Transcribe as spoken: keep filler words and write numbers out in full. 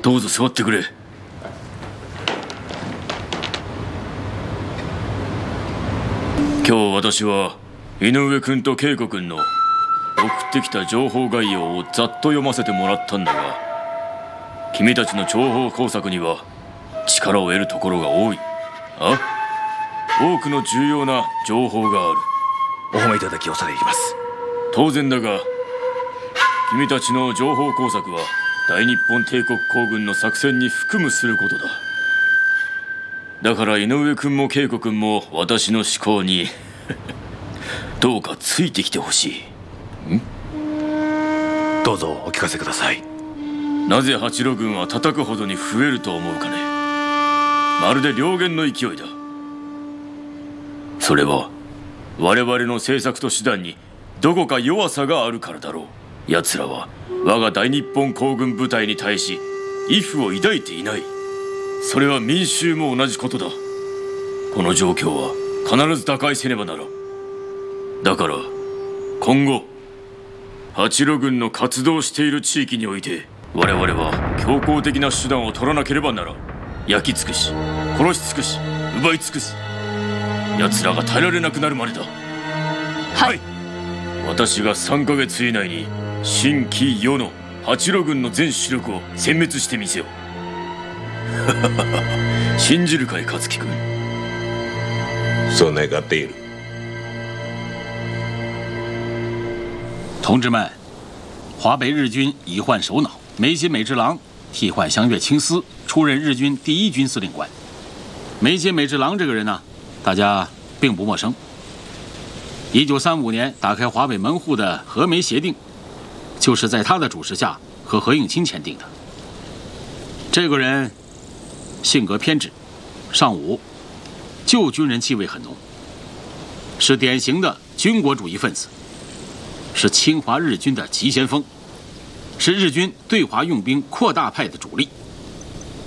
どうぞ座ってくれ。今日私は井上君と恵子君の送ってきた情報概要をざっと読ませてもらったんだが、君たちの情報工作には力を得るところが多い。あ？多くの重要な情報がある。 お褒めいただき恐れ入ります。 当然だが、君たちの情報工作は大日本帝国皇軍の作戦に含むすることだ。だから井上君も恵子君も私の思考にどうかついてきてほしい。ん？ どうぞお聞かせください。 なぜ八路軍は叩くほどに増えると思うかね。まるで燎原の勢いだ。それは我々の政策と手段にどこか弱さがあるからだろう。奴らは我が大日本皇軍部隊に対し畏怖を抱いていない。それは民衆も同じことだ。この状況は必ず打開せねばならん。だから今後八路軍の活動している地域において我々は強硬的な手段を取らなければならん。焼き尽くし、殺し尽くし、奪い尽くす。奴らが耐えられなくなるまでだ。 はい。 私がさんかげつ以内に新規世の八路軍の全主力を殲滅してみせよう。信じるかい、勝木君。 そう願っている。 同志们，华北日军已换首脑，梅津美治郎替换香月清司出任日军第一军司令官。梅津美治郎这个人呢，大家并不陌生。一九三五年打开华北门户的和梅协定，就是在他的主持下和何应钦签订的。这个人性格偏执，尚武，旧军人气味很浓，是典型的军国主义分子，是侵华日军的急先锋，是日军对华用兵扩大派的主力。